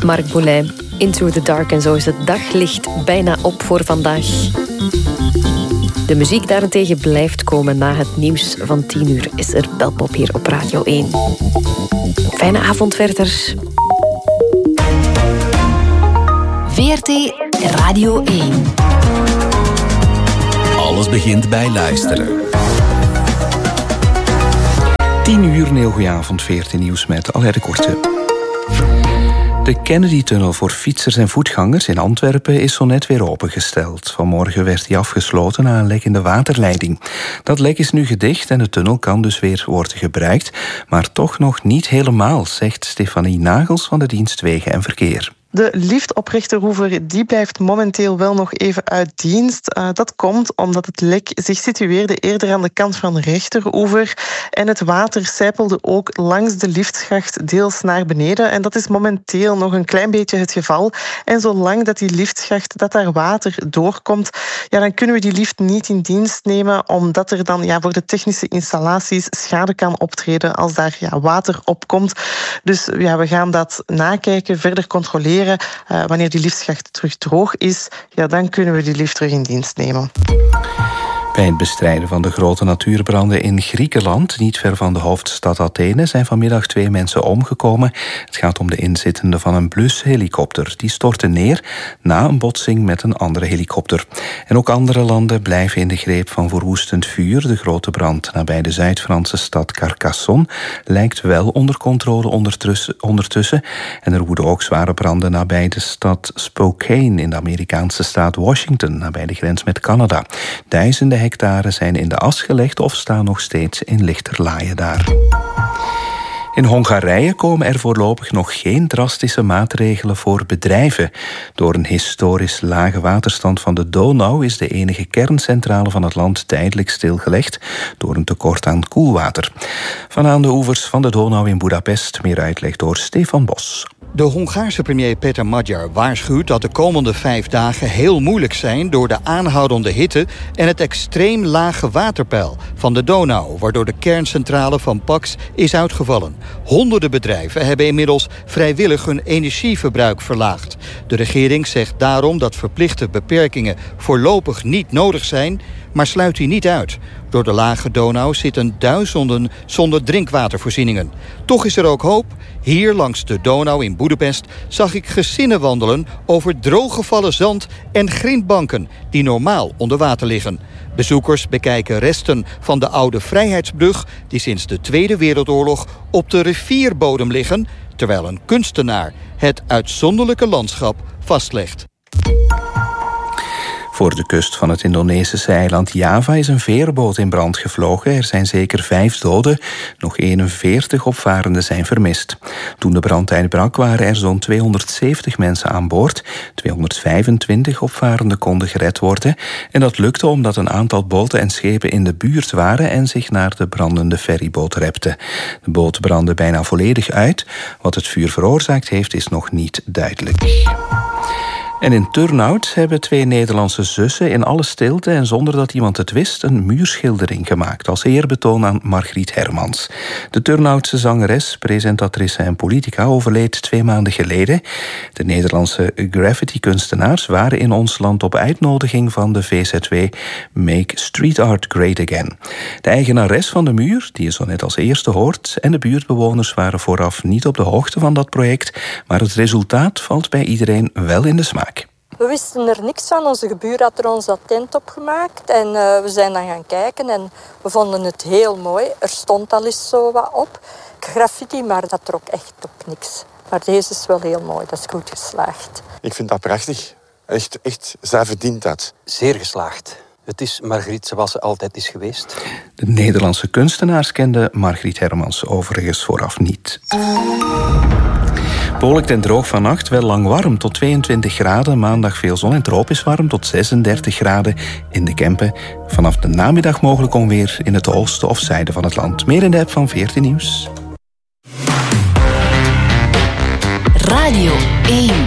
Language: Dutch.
Marc Boulay. Into the Dark en zo is het daglicht bijna op voor vandaag. De muziek daarentegen blijft komen na het nieuws van 10 uur. Is er Belpop hier op Radio 1. Fijne avond verder. VRT Radio 1. Alles begint bij luisteren. 10 uur, een heel goeie avond, VRT Nieuws met Alain de Korte. De Kennedy-tunnel voor fietsers en voetgangers in Antwerpen is zo net weer opengesteld. Vanmorgen werd die afgesloten na een lek in de waterleiding. Dat lek is nu gedicht en de tunnel kan dus weer worden gebruikt, maar toch nog niet helemaal, zegt Stefanie Nagels van de dienst Wegen en Verkeer. De lift op Rechterhoever die blijft momenteel wel nog even uit dienst. Dat komt omdat het lek zich situeerde eerder aan de kant van Rechteroever. En het water sijpelde ook langs de liftschacht deels naar beneden. En dat is momenteel nog een klein beetje het geval. En zolang dat die liftschacht, dat daar water doorkomt, ja, dan kunnen we die lift niet in dienst nemen, omdat er dan voor de technische installaties schade kan optreden als daar water op komt. Dus we gaan dat nakijken, verder controleren. Wanneer die liftschacht terug droog is, dan kunnen we die lift terug in dienst nemen. Bij het bestrijden van de grote natuurbranden in Griekenland, niet ver van de hoofdstad Athene, zijn vanmiddag 2 mensen omgekomen. Het gaat om de inzittenden van een blushelikopter. Die stortte neer na een botsing met een andere helikopter. En ook andere landen blijven in de greep van verwoestend vuur. De grote brand nabij de Zuid-Franse stad Carcassonne lijkt wel onder controle ondertussen. En er woeden ook zware branden nabij de stad Spokane in de Amerikaanse staat Washington, nabij de grens met Canada. Duizenden hectare zijn in de as gelegd of staan nog steeds in lichterlaaien daar. In Hongarije komen er voorlopig nog geen drastische maatregelen voor bedrijven. Door een historisch lage waterstand van de Donau is de enige kerncentrale van het land tijdelijk stilgelegd door een tekort aan koelwater. Van aan de oevers van de Donau in Budapest, meer uitleg door Stefan Bos. De Hongaarse premier Peter Magyar waarschuwt dat de komende 5 dagen heel moeilijk zijn door de aanhoudende hitte en het extreem lage waterpeil van de Donau, waardoor de kerncentrale van Pax is uitgevallen. Honderden bedrijven hebben inmiddels vrijwillig hun energieverbruik verlaagd. De regering zegt daarom dat verplichte beperkingen voorlopig niet nodig zijn, maar sluit die niet uit. Door de lage Donau zitten duizenden zonder drinkwatervoorzieningen. Toch is er ook hoop. Hier langs de Donau in Budapest zag ik gezinnen wandelen over drooggevallen zand en grindbanken die normaal onder water liggen. Bezoekers bekijken resten van de oude Vrijheidsbrug die sinds de Tweede Wereldoorlog op de rivierbodem liggen, terwijl een kunstenaar het uitzonderlijke landschap vastlegt. Voor de kust van het Indonesische eiland Java is een veerboot in brand gevlogen. Er zijn zeker 5 doden, nog 41 opvarenden zijn vermist. Toen de brand uitbrak waren er zo'n 270 mensen aan boord. 225 opvarenden konden gered worden. En dat lukte omdat een aantal boten en schepen in de buurt waren en zich naar de brandende ferryboot repten. De boot brandde bijna volledig uit. Wat het vuur veroorzaakt heeft is nog niet duidelijk. En in Turnhout hebben 2 Nederlandse zussen in alle stilte en zonder dat iemand het wist een muurschildering gemaakt als eerbetoon aan Margriet Hermans. De Turnhoutse zangeres, presentatrice en politica overleed 2 maanden geleden. De Nederlandse graffiti-kunstenaars waren in ons land op uitnodiging van de VZW Make Street Art Great Again. De eigenares van de muur, die je zo net als eerste hoort, en de buurtbewoners waren vooraf niet op de hoogte van dat project, maar het resultaat valt bij iedereen wel in de smaak. We wisten er niks van. Onze gebuur had er ons dat tent op gemaakt. En we zijn dan gaan kijken en we vonden het heel mooi. Er stond al eens zo wat op. Graffiti, maar dat trok echt op niks. Maar deze is wel heel mooi. Dat is goed geslaagd. Ik vind dat prachtig. Echt, zij verdient dat. Zeer geslaagd. Het is Margriet zoals ze altijd is geweest. De Nederlandse kunstenaars kenden Margriet Hermans overigens vooraf niet. Bewolkt en droog vannacht, wel lang warm tot 22 graden. Maandag veel zon en tropisch warm tot 36 graden in de Kempen. Vanaf de namiddag mogelijk onweer in het oosten of zuiden van het land. Meer in de app van VRT Nieuws. Radio 1.